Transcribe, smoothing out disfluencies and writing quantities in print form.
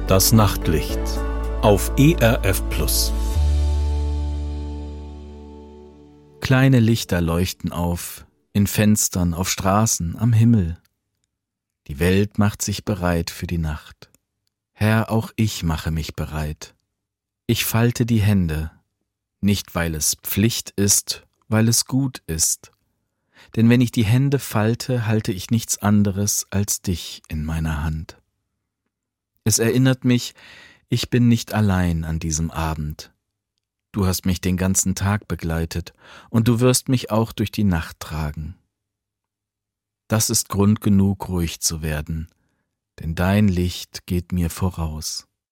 Das Nachtlicht auf ERF Plus. Kleine Lichter leuchten auf, in Fenstern, auf Straßen, am Himmel. Die Welt macht sich bereit für die Nacht. Herr, auch ich mache mich bereit. Ich falte die Hände, nicht weil es Pflicht ist, weil es gut ist. Denn wenn ich die Hände falte, halte ich nichts anderes als dich in meiner Hand. Es erinnert mich, ich bin nicht allein an diesem Abend. Du hast mich den ganzen Tag begleitet und du wirst mich auch durch die Nacht tragen. Das ist Grund genug, ruhig zu werden, denn dein Licht geht mir voraus.